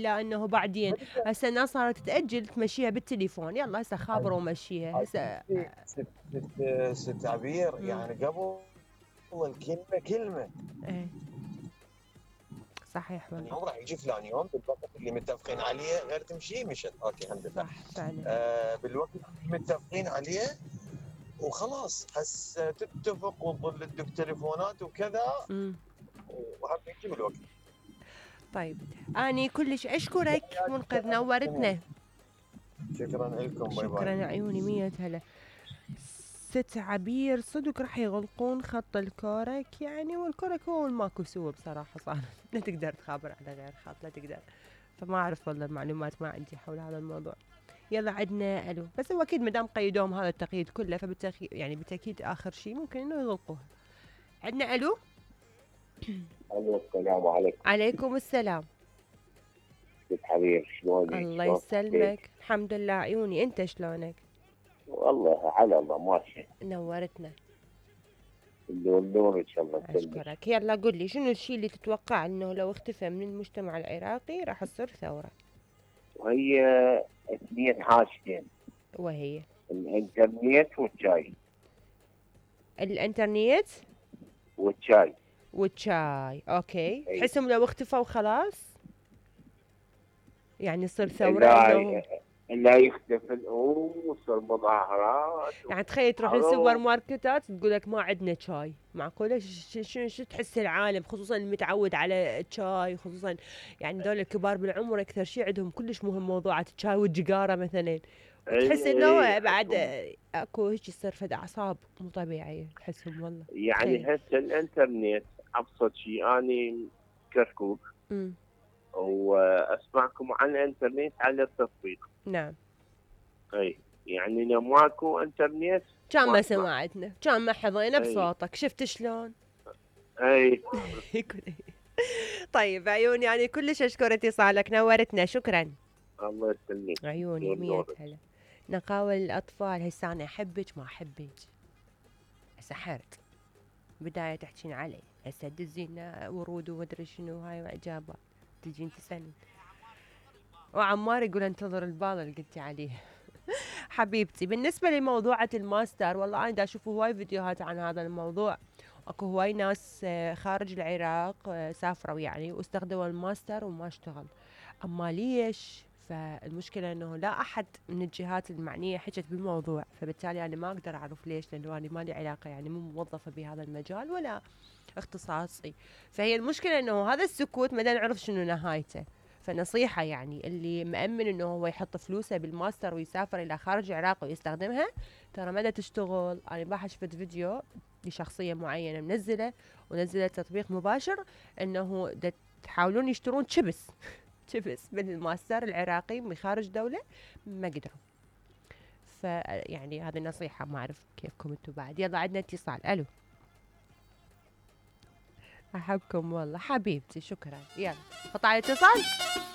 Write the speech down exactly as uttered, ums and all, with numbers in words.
ولا انه بعدين؟ هسه الناس صارت تاجل تمشيها بالتليفون، يلا هسه خابر ومشيها هسه. ست ست ست عبير، يعني قبل الكلمه كلمه. ايه صحيح يعني والله. يوم راح يجي فلان يوم بالوقت اللي متفقين عليه، غير تمشي مشت اوكي الحمد لله. صح فعلا. آه بالوقت اللي متفقين عليه وخلاص، هسه تتفق وتظل تدق تليفونات وكذا، امم وهم يجي بالوقت. طيب اني كلش اشكرك منقذ، نورتنا. شكرا لكم، باي باي. شكرا عيوني، مية هلا. ست عبير صدق راح يغلقون خط الكورك يعني، والكورك هو ماكو سوى بصراحة صار. لا تقدر تخابر على غير خط، لا تقدر. فما أعرف والله، المعلومات ما عندي حول هذا الموضوع. يلا عدنا ألو، بس هو أكيد مدام قيدوهم هذا التقييد كله، فبالتأكيد يعني بالتأكيد آخر شيء ممكن إنه يغلقوها. عدنا ألو. الو السلام عليكم. عليكم السلام. ست حبيب شلونك؟ الله شلون صحتك؟ يسلمك، الحمد لله عيوني، أنت شلونك؟ والله على الله ماشي. نورتنا. اللون ان شاء الله يسلمك. أشكرك. يلا قل لي شنو الشيء اللي تتوقع إنه لو اختفى من المجتمع العراقي راح تصير ثورة؟ وهي اثنين حاجتين، وهي الانترنت والشاي. الانترنت والشاي والشاي. اوكي، أي. تحسهم لو اختفوا خلاص يعني يصير ثورة لا انه؟ لا يختفي الامور وصل مظاهرات. يعني تخيل تروح للسوبر ماركتات تقول لك ما عندنا شاي، معقولة؟ شو شو تحس العالم خصوصا المتعود على الشاي، خصوصا يعني دول الكبار بالعمر اكثر شيء عندهم كلش مهم موضوعات الشاي والجقارة مثلا، وتحس انه بعد اكو هيك يصير فد اعصاب مو طبيعية تحسهم والله. يعني هسه الانترنت ابسط شيء، اني كركوك امم واسمعكم عن الانترنت على التطبيق. نعم. اي يعني لو ماكو انترنت كان ما سمعتنا، كان ما حظينا بصوتك، شفت شلون؟ اي. طيب عيوني يعني كلش اشكر اتصالك، نورتنا، شكرا. الله يسلمك عيوني مية هلا. نقاول الاطفال، هسه انا احبك ما احبك، هسه حرت بداية تحكين علي، هسه تدزينا ورود ومدري شنو هاي واعجابات، تجين تسألين. وعمار يقول انتظر البال اللي قلتي عليه. حبيبتي بالنسبة لموضوعة الماستر، والله أنا دا أشوف هواي فيديوهات عن هذا الموضوع، أكو هواي ناس خارج العراق سافروا يعني واستخدموا الماستر وما اشتغل. أما ليش؟ فالمشكلة أنه لا أحد من الجهات المعنية حكت بالموضوع، فبالتالي أنا ما أقدر أعرف ليش، لأنه أنا ما لي علاقة يعني، مو موظفة بهذا المجال ولا اختصاصي. فهي المشكلة أنه هذا السكوت ما نعرف شنو نهايته. فنصيحة يعني اللي مأمن انه هو يحط فلوسه بالماستر ويسافر الى خارج العراق ويستخدمها، ترى ما تشتغل. انا باح شفت فيديو لشخصية معينة منزلة، ونزلت تطبيق مباشر انه تحاولون يشترون تشيبس تشيبس بالماستر العراقي من خارج دولة، ما قدروا. فيعني هذه نصيحة، ما اعرف كيفكم انتم بعد. يلا عندنا اتصال. الو. احبكم والله حبيبتي، شكرا. يلا قطع الاتصال.